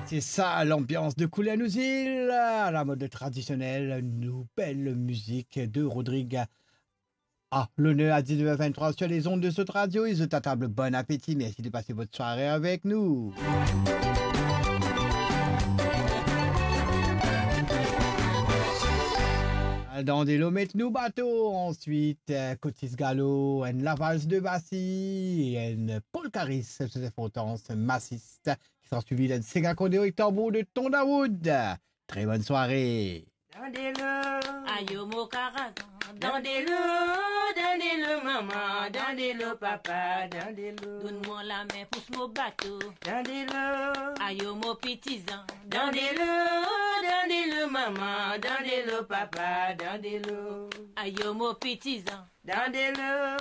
C'est ça l'ambiance de Coulanou-Île, à la mode traditionnelle, nouvelle musique de Rodrigue. Ah, l'honneur à 19h23 sur les ondes de cette radio. Ils ont à table, bon appétit, merci de passer votre soirée avec nous. Dans des lomettes nous bateau, ensuite Cotis Gallo, une lavage de Bassi, une Paul Caris, Joseph Hortense, massiste, qui sera suivi d'un Ségacodéo et tambour de Tondawood. Très bonne soirée. Dandez-le, aïe mon caradon, dandez-le, dandez-le maman, dandez-le papa, dandez-le. Donne-moi la main, pousse mon bateau, dandez-le, aïe mon petisan, dandez-le, dandez-le maman, dandez-le papa, dandez-le. Aïe mon petisan, dandez-le.